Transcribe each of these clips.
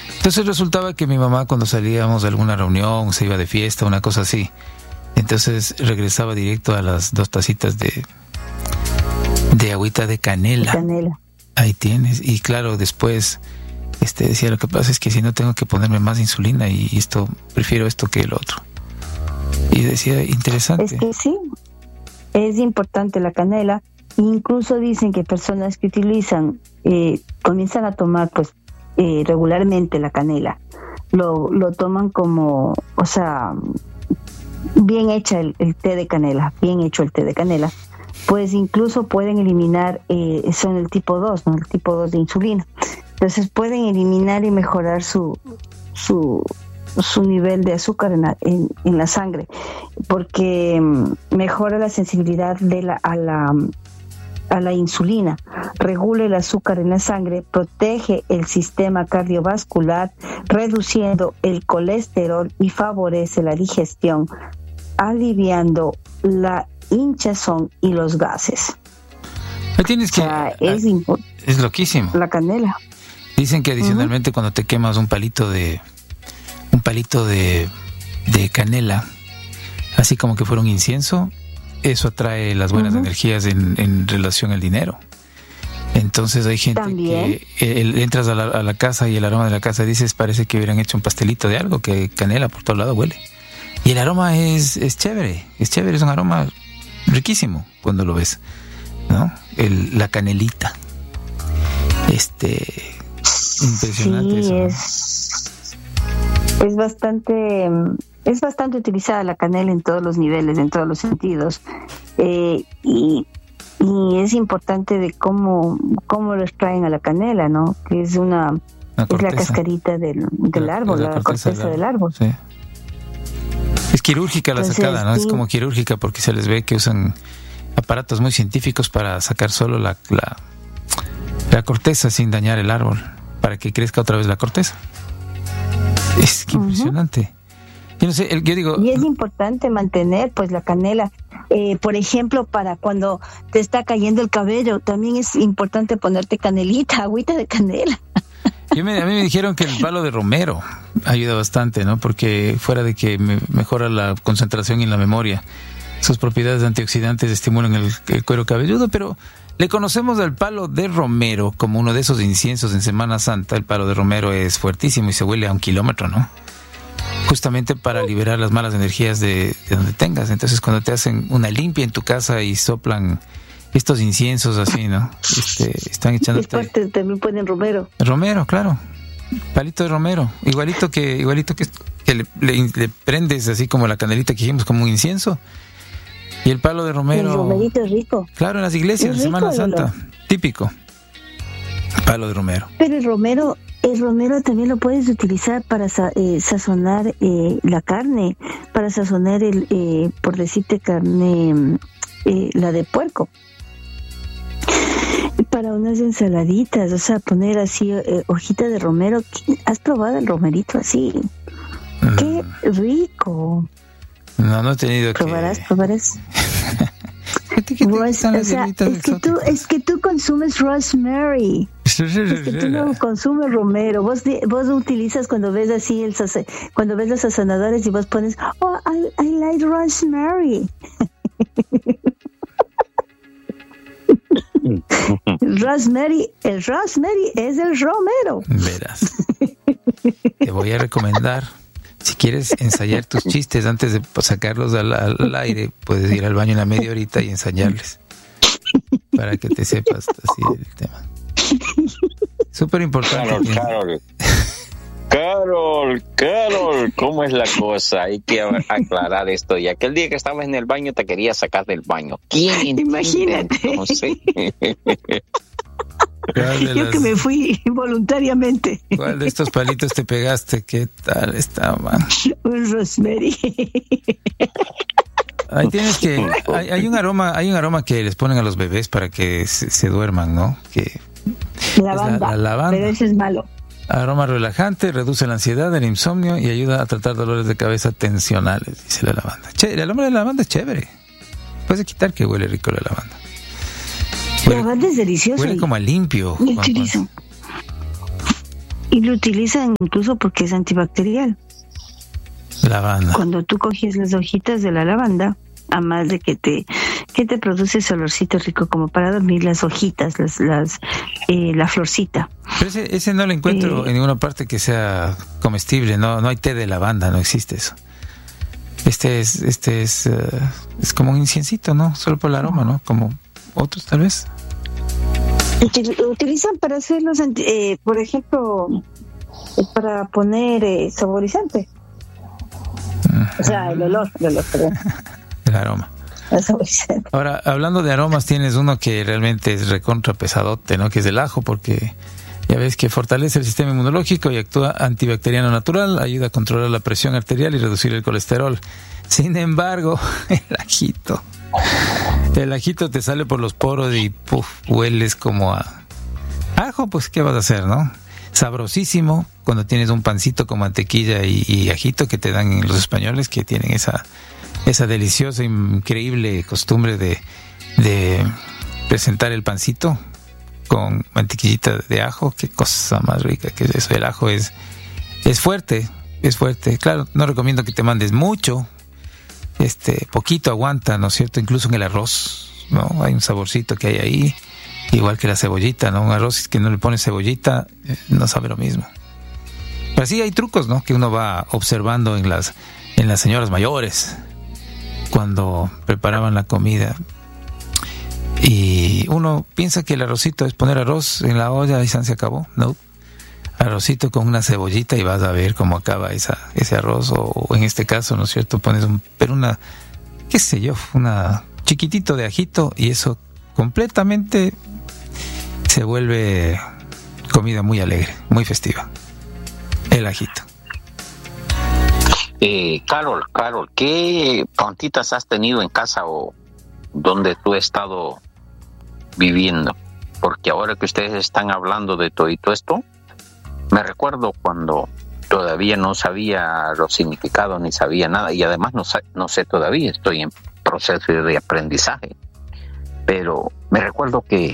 Entonces resultaba que mi mamá, cuando salíamos de alguna reunión, se iba de fiesta, una cosa así, entonces regresaba directo a las 2 tacitas de agüita de canela. Ahí tienes. Y claro, después decía, lo que pasa es que si no tengo que ponerme más insulina y prefiero esto que el otro. Y decía, interesante. Es que sí, es importante la canela. Incluso dicen que personas que utilizan, comienzan a tomar pues regularmente la canela, lo toman como, o sea, bien hecha el té de canela, bien hecho el té de canela, pues incluso pueden eliminar, son el tipo 2, ¿no? El tipo 2 de insulina. Entonces pueden eliminar y mejorar su nivel de azúcar en la sangre, porque mejora la sensibilidad a la insulina, regula el azúcar en la sangre, protege el sistema cardiovascular, reduciendo el colesterol y favorece la digestión, aliviando la hinchazón y los gases. Tienes que, es loquísimo. La canela. Dicen que adicionalmente cuando te quemas un palito de canela, así como que fuera un incienso, eso atrae las buenas energías en relación al dinero. Entonces hay gente ¿también? Que entras a la casa y el aroma de la casa, dices, parece que hubieran hecho un pastelito de algo, que canela por todo lado huele. Y el aroma es chévere, es un aroma riquísimo cuando lo ves, ¿no? La canelita. Impresionante. Sí, es bastante utilizada la canela en todos los niveles, en todos los sentidos, y es importante de cómo lo extraen a la canela, ¿no? Que es la cascarita del árbol, la corteza del árbol. Sí. Es quirúrgica la sacada, ¿no? Sí. Es como quirúrgica porque se les ve que usan aparatos muy científicos para sacar solo la corteza sin dañar el árbol, para que crezca otra vez la corteza. Es impresionante. Yo no sé, yo digo... Y es importante mantener pues la canela, por ejemplo, para cuando te está cayendo el cabello, también es importante ponerte canelita, agüita de canela. A mí me dijeron que el palo de romero ayuda bastante, ¿no? Porque fuera de que mejora la concentración y la memoria, sus propiedades antioxidantes estimulan el cuero cabelludo, pero le conocemos al palo de romero como uno de esos inciensos en Semana Santa. El palo de romero es fuertísimo y se huele a 1 kilómetro, ¿no? Justamente para liberar las malas energías de donde tengas. Entonces, cuando te hacen una limpia en tu casa y soplan estos inciensos así, ¿no? Están echándote... Después también ponen romero. Romero, claro. Palito de romero. Igualito que le prendes así como la canelita que dijimos, como un incienso. Y el palo de romero... El romerito es rico. Claro, en las iglesias, en Semana Santa. Típico. Palo de romero. Pero el romero también lo puedes utilizar para sazonar la carne, para sazonar por decirte carne, la de puerco. Para unas ensaladitas, o sea, poner así hojita de romero. ¿Has probado el romerito así? ¡Qué rico! No he tenido Probarás. Es que tú consumes rosemary. Es que tú no consumes romero. Vos utilizas cuando ves así cuando ves los sazonadores y vos pones, I like rosemary. El rosemary es el romero. Verás. Te voy a recomendar. Si quieres ensayar tus chistes antes de sacarlos al aire, puedes ir al baño en la media horita y ensayarles para que te sepas así el tema. Súper importante. Carol, ¿cómo es la cosa? Hay que aclarar esto. Y aquel día que estabas en el baño te quería sacar del baño. ¿Quién? Imagínate. No sé. Yo que me fui voluntariamente. ¿Cuál de estos palitos te pegaste? ¿Qué tal estaba? Un rosemary. Ahí tienes que hay un aroma que les ponen a los bebés para que se duerman, ¿no? Que lavanda. La lavanda. Pero ese es malo. Aroma relajante, reduce la ansiedad, el insomnio y ayuda a tratar dolores de cabeza tensionales, dice la lavanda. El aroma de la lavanda es chévere. Puedes quitar que huele rico la lavanda. La lavanda es deliciosa. Huele como a limpio. Y lo utilizan incluso porque es antibacterial. Lavanda. Cuando tú coges las hojitas de la lavanda, a más de que te produce ese olorcito rico como para dormir, las hojitas, la florcita. Pero ese no lo encuentro en ninguna parte que sea comestible. No hay té de lavanda, no existe eso. Este es como un inciencito, ¿no? Solo por el aroma, ¿no? Como otros, tal vez. Utilizan para hacerlos, por ejemplo, para poner saborizante. O sea, el olor, perdón. El aroma. Ahora, hablando de aromas, tienes uno que realmente es recontra pesadote, ¿no? Que es el ajo, porque ya ves que fortalece el sistema inmunológico y actúa antibacteriano natural, ayuda a controlar la presión arterial y reducir el colesterol. Sin embargo, el ajito te sale por los poros y hueles como a ajo, pues ¿qué vas a hacer, no? Sabrosísimo cuando tienes un pancito con mantequilla y ajito que te dan los españoles, que tienen esa deliciosa, increíble costumbre de presentar el pancito con mantequillita de ajo. Qué cosa más rica que es eso. El ajo es fuerte. Claro, no recomiendo que te mandes mucho, poquito aguanta, ¿no es cierto? Incluso en el arroz, ¿no? Hay un saborcito que hay ahí, igual que la cebollita, ¿no? Un arroz que no le pones cebollita no sabe lo mismo. Pero sí hay trucos, ¿no? Que uno va observando en las señoras mayores cuando preparaban la comida. Y uno piensa que el arrocito es poner arroz en la olla y se acabó. No. Arrocito con una cebollita y vas a ver cómo acaba ese arroz. O en este caso, ¿no es cierto? Pones una chiquitito de ajito y eso completamente se vuelve comida muy alegre, muy festiva. El ajito. Carol, ¿qué plantitas has tenido en casa o donde tú has estado viviendo? Porque ahora que ustedes están hablando de todo esto, me recuerdo cuando todavía no sabía los significados ni sabía nada, y además no sé todavía, estoy en proceso de aprendizaje, pero me recuerdo que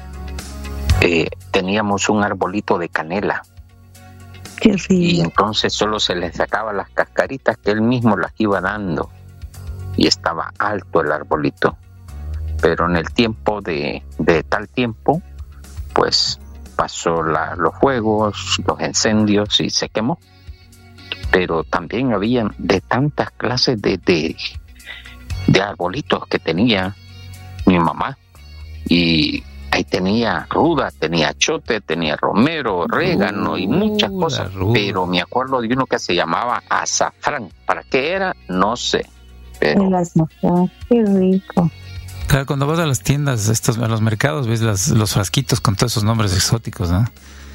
teníamos un arbolito de canela. Qué rico. Y entonces solo se les sacaba las cascaritas que él mismo las iba dando, y estaba alto el arbolito, pero en el tiempo de tal tiempo, pues pasó los fuegos, los incendios y se quemó. Pero también habían de tantas clases de arbolitos que tenía mi mamá, y ahí tenía ruda, tenía chote, tenía romero, orégano y muchas cosas, pero me acuerdo de uno que se llamaba azafrán. ¿Para qué era? No sé. Pero... El azafrán, qué rico. Claro, cuando vas a las tiendas, a los mercados, ves los frasquitos con todos esos nombres exóticos, ¿no?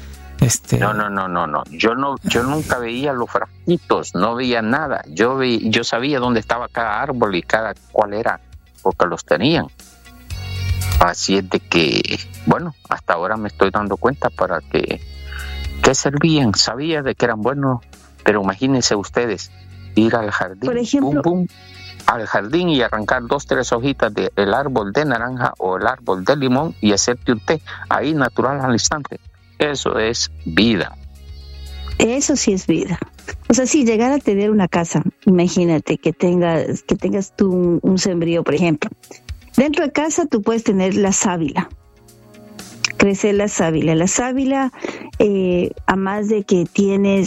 No. Yo nunca veía los frasquitos, no veía nada. Yo sabía dónde estaba cada árbol y cuál era, porque los tenían. Así es de que, bueno, hasta ahora me estoy dando cuenta para qué servían. Sabía de que eran buenos, pero imagínense ustedes ir al jardín, por ejemplo, al jardín y arrancar 2-3 hojitas del árbol de naranja o el árbol de limón y hacerte un té ahí natural al instante. Eso es vida. Eso sí es vida. O sea, si llegar a tener una casa, imagínate que tengas tú un sembrío, por ejemplo. Dentro de casa tú puedes tener la sábila, crecer la sábila. La sábila, a más de que tiene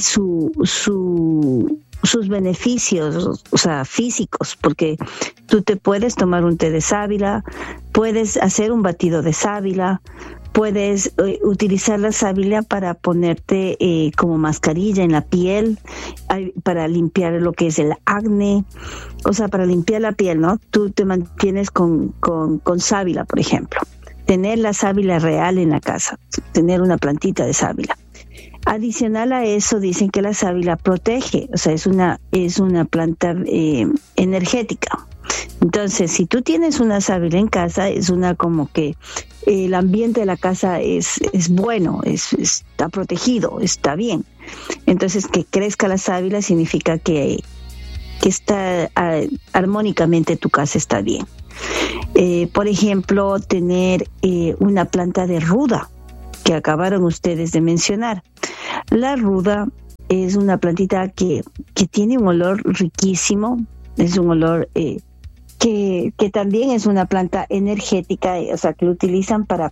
sus beneficios, o sea, físicos, porque tú te puedes tomar un té de sábila, puedes hacer un batido de sábila, puedes utilizar la sábila para ponerte como mascarilla en la piel, para limpiar lo que es el acné, o sea, para limpiar la piel, ¿no? Tú te mantienes con sábila, por ejemplo. Tener la sábila real en la casa, tener una plantita de sábila. Adicional a eso, dicen que la sábila protege, o sea, es una planta energética. Entonces, si tú tienes una sábila en casa, es una como que el ambiente de la casa es bueno, está protegido, está bien. Entonces, que crezca la sábila significa que está armónicamente tu casa está bien. Por ejemplo, tener una planta de ruda, que acabaron ustedes de mencionar. La ruda es una plantita que tiene un olor riquísimo, es un olor que también es una planta energética, o sea, que lo utilizan para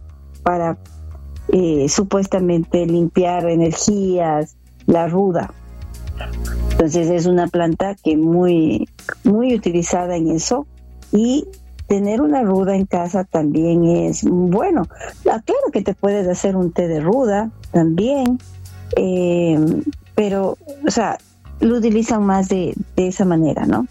supuestamente limpiar energías, la ruda. Entonces es una planta que muy utilizada en eso, y tener una ruda en casa también es bueno. Claro que te puedes hacer un té de ruda también, pero, o sea, lo utilizan más de esa manera, ¿no?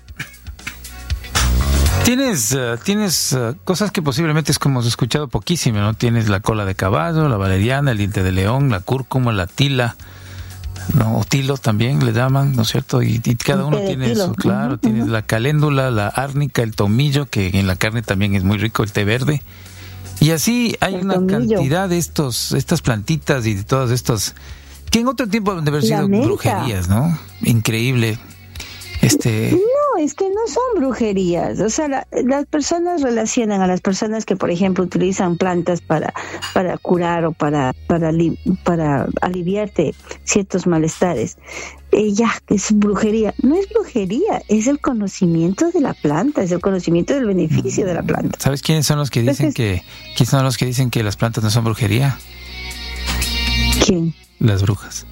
Tienes cosas que posiblemente es como hemos escuchado poquísimo, ¿no? Tienes la cola de caballo, la valeriana, el diente de león, la cúrcuma, la tila, ¿no? O tilo también le llaman, ¿no es cierto? Y cada uno tiene eso, claro. Tienes la caléndula, la árnica, el tomillo, que en la carne también es muy rico, el té verde. Y así hay una cantidad de estas plantitas y de todas estas que en otro tiempo deben haber sido brujerías, ¿no? Increíble. No, es que no son brujerías. O sea, las personas relacionan a las personas que, por ejemplo, utilizan plantas para curar o para aliviarte ciertos malestares. Ya, es brujería. No es brujería, es el conocimiento de la planta, es el conocimiento del beneficio de la planta. ¿Sabes quiénes son los que dicen quiénes son los que dicen que las plantas no son brujería? ¿Quién? Las brujas.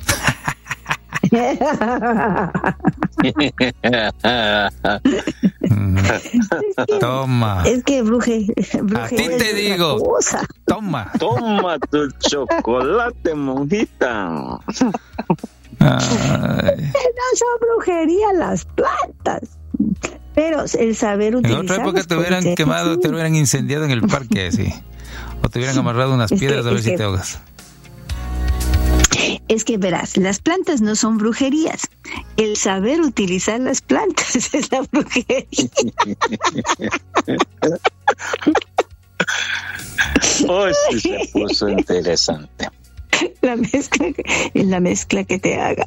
Toma. Es que bruje a ti te digo. Cosa. Toma tu chocolate, monjita. No son brujería las plantas, pero el saber utilizar. En otra época te hubieran quemado, te hubieran incendiado en el parque, sí. O te hubieran amarrado unas piedras a ver si te ahogas. Es que verás, las plantas no son brujerías. El saber utilizar las plantas es la brujería. Pues sí, se puso interesante. La mezcla que te haga.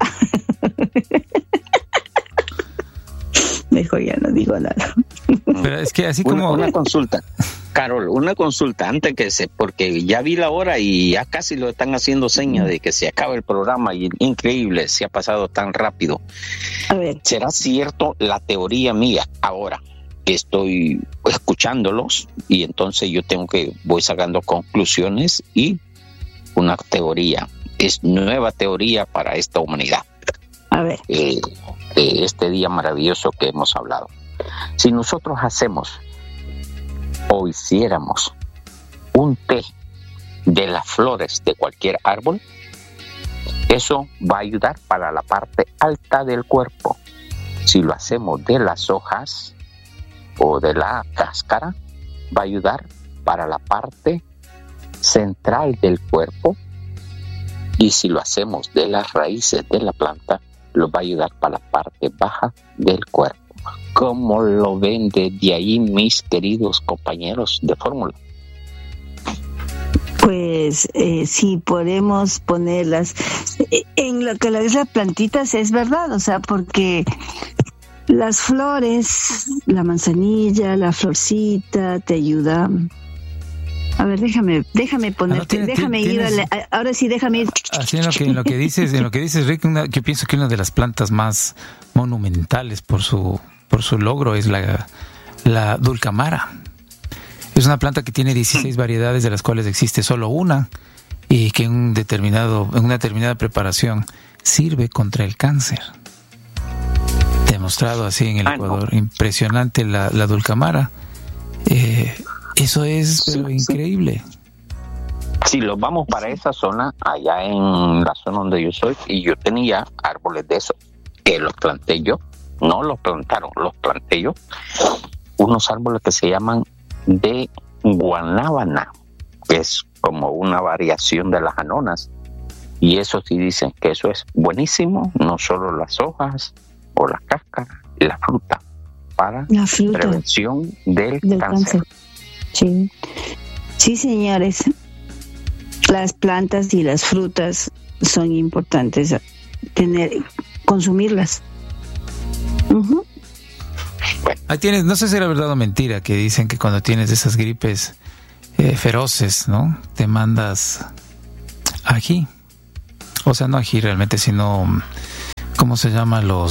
Mejor ya no digo nada. Pero es que así como... Una consulta. Carol, una consulta antes porque ya vi la hora y ya casi lo están haciendo señas de que se acaba el programa y increíble, se ha pasado tan rápido. A ver. ¿Será cierto la teoría mía ahora que estoy escuchándolos y entonces voy sacando conclusiones y una teoría, es nueva teoría para esta humanidad? A ver. De este día maravilloso que hemos hablado. Si nosotros hacemos o hiciéramos un té de las flores de cualquier árbol, eso va a ayudar para la parte alta del cuerpo. Si lo hacemos de las hojas o de la cáscara, va a ayudar para la parte central del cuerpo, y si lo hacemos de las raíces de la planta, lo va a ayudar para la parte baja del cuerpo. ¿Cómo lo ven desde ahí, mis queridos compañeros de fórmula? Pues sí, podemos ponerlas en lo que es las plantitas, es verdad, o sea, porque las flores, la manzanilla, la florcita te ayuda. A ver, déjame ponerte, ahora sí, déjame ir. Así en lo que dices, Rick, yo pienso que una de las plantas más monumentales por su logro es la dulcamara. Es una planta que tiene 16 variedades, de las cuales existe solo una, y que en una determinada preparación sirve contra el cáncer. Demostrado así en el Ecuador. No. Impresionante la dulcamara. Eso es increíble. Si los vamos para esa zona, allá en la zona donde yo soy, y yo tenía árboles de esos, que los planté yo, no los plantaron, los planté yo, unos árboles que se llaman de guanábana, que es como una variación de las anonas, y eso sí dicen que eso es buenísimo, no solo las hojas o la cáscara, la fruta, para la prevención del cáncer. Sí, señores, las plantas y las frutas son importantes consumirlas. Uh-huh. Bueno. Ahí tienes, no sé si era verdad o mentira, que dicen que cuando tienes esas gripes feroces, ¿no? Te mandas ají O sea, no ají realmente, sino, ¿cómo se llama? No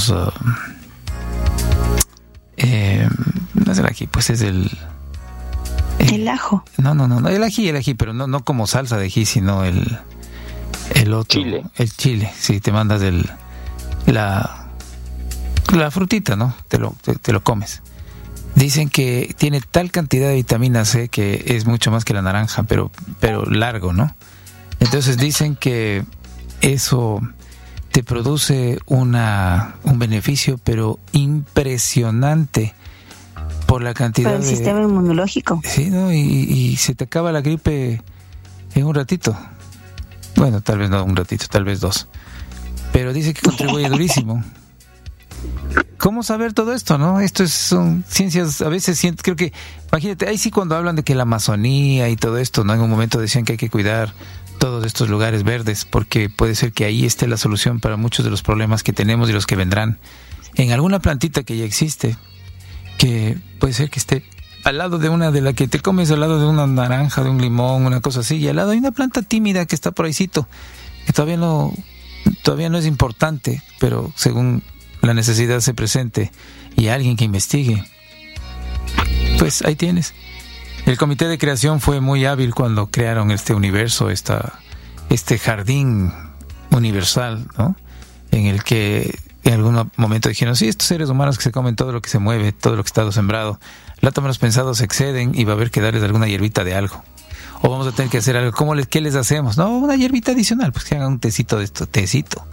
es el ají, pues es el ajo. No, el ají, pero no como salsa de ají, sino el otro. Chile. El chile, sí, te mandas la frutita, ¿no? Te lo comes. Dicen que tiene tal cantidad de vitamina C que es mucho más que la naranja, pero largo, ¿no? Entonces dicen que eso te produce un beneficio, pero impresionante por la cantidad para el sistema inmunológico. Sí, ¿no? Y se te acaba la gripe en un ratito. Bueno, tal vez no un ratito, tal vez 2. Pero dice que contribuye durísimo. ¿Cómo saber todo esto, no? Son ciencias, a veces creo que, imagínate, ahí sí cuando hablan de que la Amazonía y todo esto, ¿no? En un momento decían que hay que cuidar todos estos lugares verdes, porque puede ser que ahí esté la solución para muchos de los problemas que tenemos y los que vendrán. En alguna plantita que ya existe, que puede ser que esté al lado de la que te comes, al lado de una naranja, de un limón, una cosa así, y al lado hay una planta tímida que está por ahícito, que todavía no es importante, pero según la necesidad se presente y alguien que investigue, pues ahí tienes. El comité de creación fue muy hábil cuando crearon este universo, este jardín universal, ¿no? En el que en algún momento dijeron, sí, estos seres humanos que se comen todo lo que se mueve, todo lo que está sembrado, el átomo menos pensado se exceden y va a haber que darles alguna hierbita de algo. O vamos a tener que hacer algo. ¿Qué les hacemos? No, una hierbita adicional, pues que hagan un tecito de esto, tecito.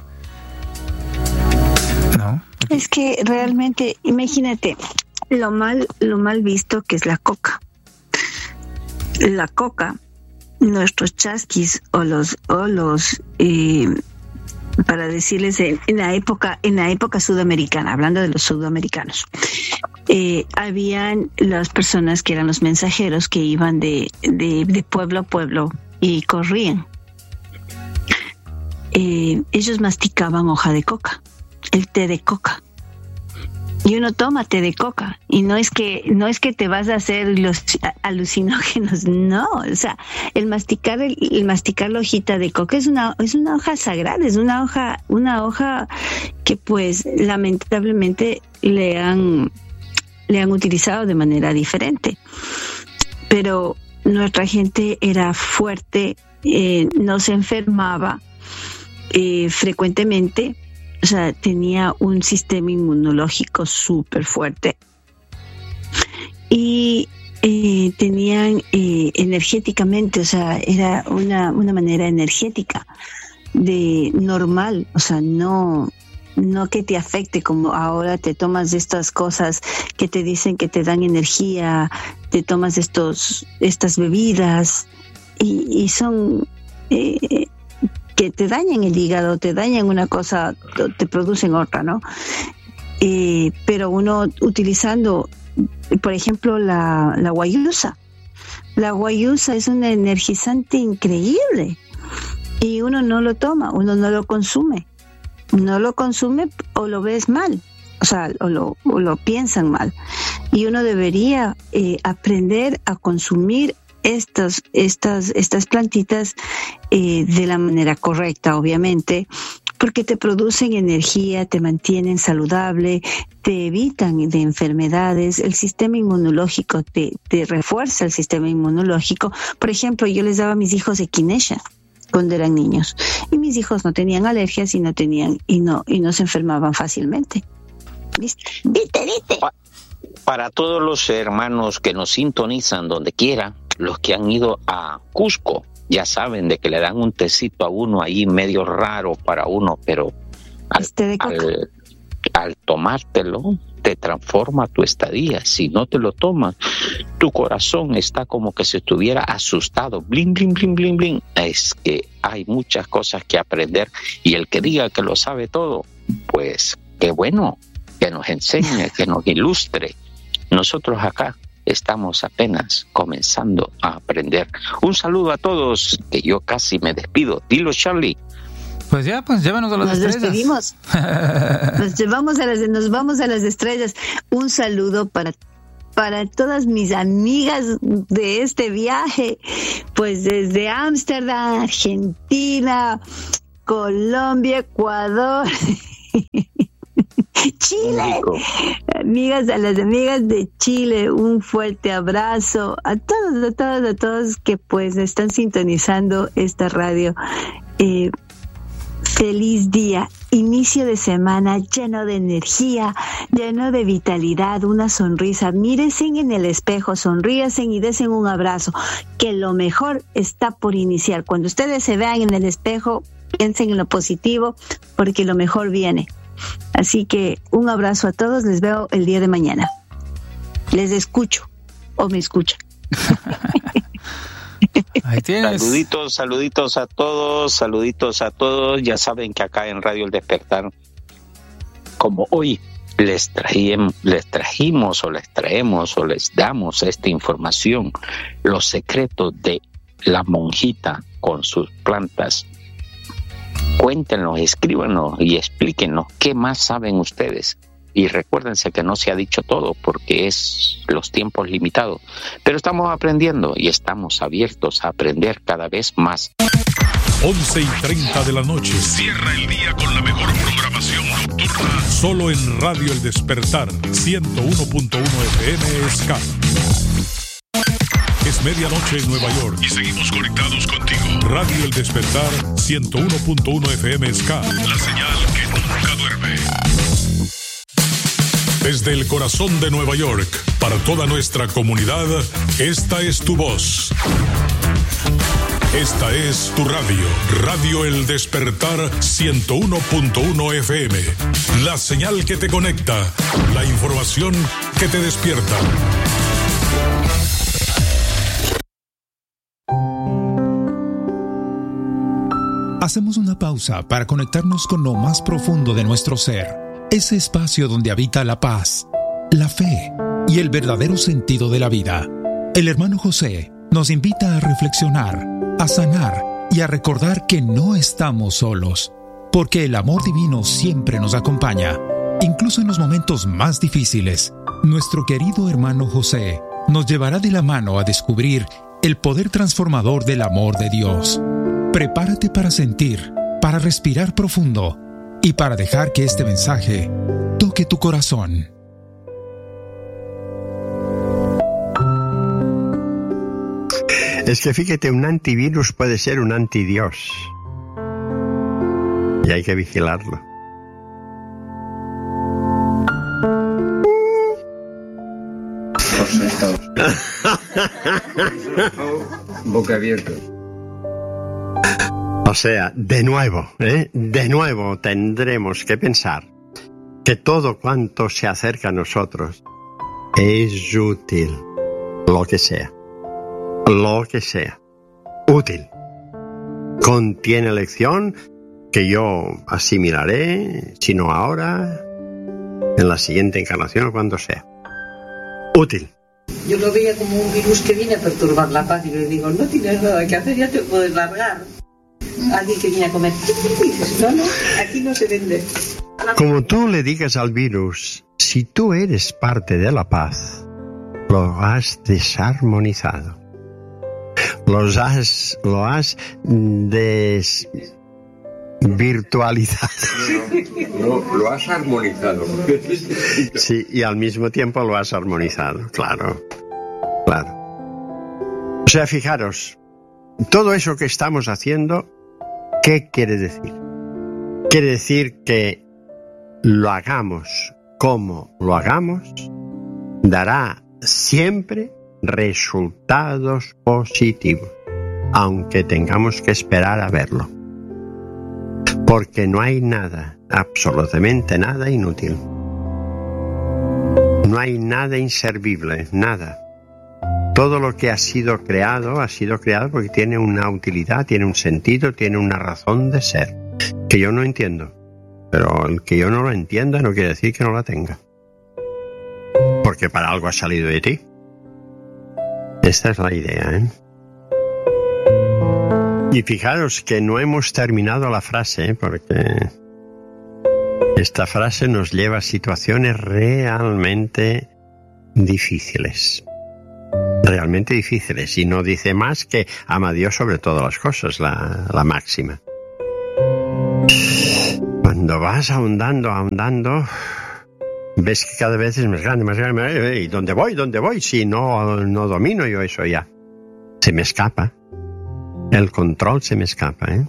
¿No? Es que realmente, imagínate, lo mal visto que es la coca. La coca, nuestros chasquis o los para decirles en la época sudamericana, hablando de los sudamericanos, habían las personas que eran los mensajeros que iban de pueblo a pueblo y corrían. Ellos masticaban hoja de coca, el té de coca. Y uno toma té de coca y no es que te vas a hacer los alucinógenos, no, o sea, el masticar la hojita de coca es una hoja sagrada, es una hoja que pues lamentablemente le han utilizado de manera diferente. Pero nuestra gente era fuerte, no se enfermaba frecuentemente. O sea, tenía un sistema inmunológico súper fuerte. Y tenían energéticamente, o sea, era una manera energética de normal, o sea, no que te afecte como ahora te tomas de estas cosas que te dicen que te dan energía, te tomas estas bebidas y son... que te dañan el hígado, te dañan una cosa, te producen otra, ¿no? Pero uno utilizando, por ejemplo, la guayusa. La guayusa es un energizante increíble y uno no lo toma, uno no lo consume. No lo consume o lo ves mal, o sea, o lo piensan mal. Y uno debería aprender a consumir estas plantitas de la manera correcta, obviamente, porque te producen energía, te mantienen saludable, te evitan de enfermedades, el sistema inmunológico te refuerza el sistema inmunológico. Por ejemplo, yo les daba a mis hijos echinacea cuando eran niños y mis hijos no tenían alergias y no se enfermaban fácilmente. ¿Viste? Para todos los hermanos que nos sintonizan donde quiera, los que han ido a Cusco, ya saben de que le dan un tecito a uno ahí medio raro para uno, pero al tomártelo te transforma tu estadía. Si no te lo tomas, tu corazón está como que se estuviera asustado. Bling, bling, bling, bling, bling. Es que hay muchas cosas que aprender y el que diga que lo sabe todo, pues qué bueno, que nos enseñe, que nos ilustre. Nosotros acá estamos apenas comenzando a aprender. Un saludo a todos, que yo casi me despido. Dilo, Charlie. Pues llévanos a las estrellas. Nos despedimos. Nos vamos a las estrellas. Un saludo para todas mis amigas de este viaje, pues desde Ámsterdam, Argentina, Colombia, Ecuador, Chile. Amigas, a las amigas de Chile, un fuerte abrazo. A todos que pues están sintonizando esta radio. Feliz día, inicio de semana lleno de energía, lleno de vitalidad, una sonrisa. Mírense en el espejo, sonríense y desen un abrazo, que lo mejor está por iniciar. Cuando ustedes se vean en el espejo, piensen en lo positivo, porque lo mejor viene. Así que un abrazo a todos, les veo el día de mañana. Les escucho, o me escuchan. Ahí tienes. Saluditos a todos. Ya saben que acá en Radio El Despertar, como hoy les trajimos o les traemos o les damos esta información, los secretos de la monjita con sus plantas. Cuéntenos, escríbanos y explíquenos qué más saben ustedes. Y recuérdense que no se ha dicho todo porque es los tiempos limitados. Pero estamos aprendiendo y estamos abiertos a aprender cada vez más. 11:30 de la noche. Cierra el día con la mejor programación nocturna. Solo en Radio El Despertar, 101.1 FM Ska. Es medianoche en Nueva York y seguimos conectados contigo. Radio El Despertar, 101.1 FM Ska. La señal que nunca duerme. Desde el corazón de Nueva York, para toda nuestra comunidad, esta es tu voz. Esta es tu radio, Radio El Despertar 101.1 FM. La señal que te conecta, la información que te despierta. Hacemos una pausa para conectarnos con lo más profundo de nuestro ser. Ese espacio donde habita la paz, la fe y el verdadero sentido de la vida. El hermano José nos invita a reflexionar, a sanar y a recordar que no estamos solos, porque el amor divino siempre nos acompaña, incluso en los momentos más difíciles. Nuestro querido hermano José nos llevará de la mano a descubrir el poder transformador del amor de Dios. Prepárate para sentir, para respirar profundo y para dejar que este mensaje toque tu corazón. Es que fíjate, un antivirus puede ser un antidios. Y hay que vigilarlo. Boca abierta. O sea, de nuevo tendremos que pensar que todo cuanto se acerca a nosotros es útil, lo que sea, útil. Contiene lección que yo asimilaré, si no ahora, en la siguiente encarnación o cuando sea. Útil. Yo lo veía como un virus que viene a perturbar la paz y le digo, no tienes nada que hacer, ya te puedes largar. Alguien que viene a comer. Y dices, no, aquí no se vende. Como tú le digas al virus, si tú eres parte de la paz, lo has desarmonizado. Lo has desvirtualizado. No, lo has armonizado. Sí, y al mismo tiempo lo has armonizado, claro. O sea, fijaros, todo eso que estamos haciendo, ¿qué quiere decir? Quiere decir que lo hagamos como lo hagamos, dará siempre resultados positivos, aunque tengamos que esperar a verlo. Porque no hay nada, absolutamente nada inútil. No hay nada inservible, nada. Todo lo que ha sido creado porque tiene una utilidad, tiene un sentido, tiene una razón de ser, que yo no entiendo. Pero el que yo no lo entienda no quiere decir que no la tenga. Porque para algo ha salido de ti. Esta es la idea, ¿eh? Y fijaros que no hemos terminado la frase, porque esta frase nos lleva a situaciones realmente difíciles. Realmente difíciles. Y no dice más que ama a Dios sobre todas las cosas, la máxima. cuando vas ahondando, ves que cada vez es más grande. ¿Y dónde voy? Si no domino yo eso ya. Se me escapa. El control se me escapa, ¿eh?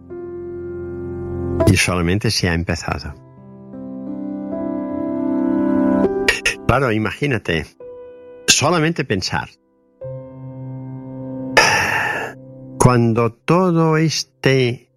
Y solamente se ha empezado. Claro, imagínate, solamente pensar. Cuando todo este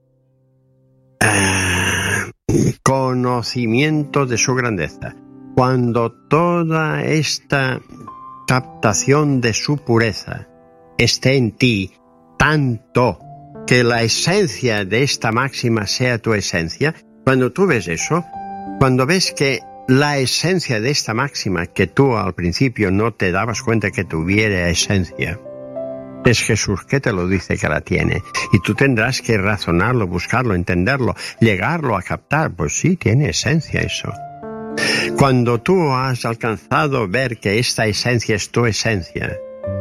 conocimiento de su grandeza, cuando toda esta captación de su pureza esté en ti, tanto que la esencia de esta máxima sea tu esencia, cuando tú ves eso, cuando ves que la esencia de esta máxima, que tú al principio no te dabas cuenta que tuviera esencia, es Jesús que te lo dice que la tiene, y tú tendrás que razonarlo, buscarlo, entenderlo, llegarlo a captar. Pues sí, tiene esencia eso. Cuando tú has alcanzado ver que esta esencia es tu esencia,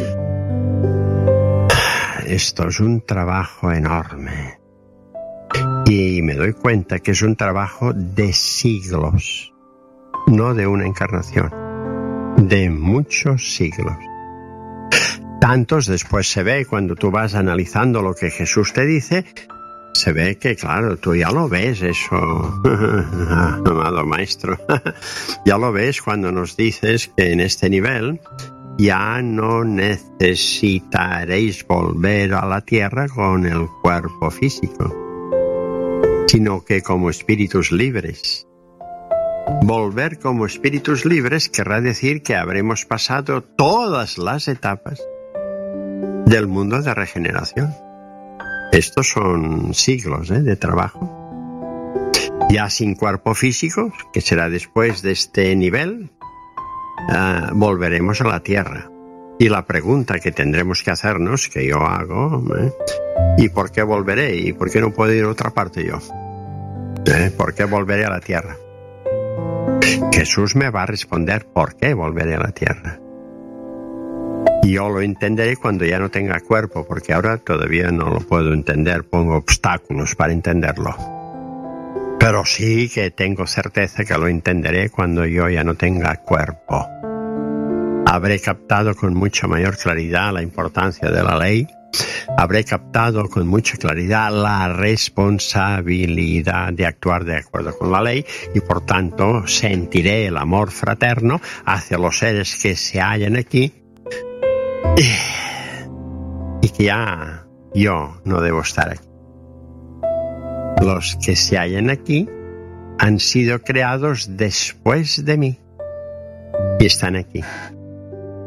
esto es un trabajo enorme. Y me doy cuenta que es un trabajo de siglos, no de una encarnación, de muchos siglos. Tantos después se ve, cuando tú vas analizando lo que Jesús te dice, se ve que, claro, tú ya lo ves eso, amado maestro. Ya lo ves cuando nos dices que en este nivel ya no necesitaréis volver a la tierra con el cuerpo físico, sino que como espíritus libres. Volver como espíritus libres querrá decir que habremos pasado todas las etapas del mundo de regeneración. Estos son siglos de trabajo. Ya sin cuerpo físico, que será después de este nivel, volveremos a la tierra. Y la pregunta que tendremos que hacernos, que yo hago, ¿y por qué volveré? ¿Y por qué no puedo ir a otra parte yo? ¿Por qué volveré a la tierra? Jesús me va a responder por qué volveré a la tierra. Y yo lo entenderé cuando ya no tenga cuerpo, porque ahora todavía no lo puedo entender, pongo obstáculos para entenderlo. Pero sí que tengo certeza que lo entenderé cuando yo ya no tenga cuerpo. Habré captado con mucha mayor claridad la importancia de la ley. Habré captado con mucha claridad la responsabilidad de actuar de acuerdo con la ley y por tanto sentiré el amor fraterno hacia los seres que se hallan aquí y que ya yo no debo estar aquí. Los que se hallan aquí han sido creados después de mí y están aquí.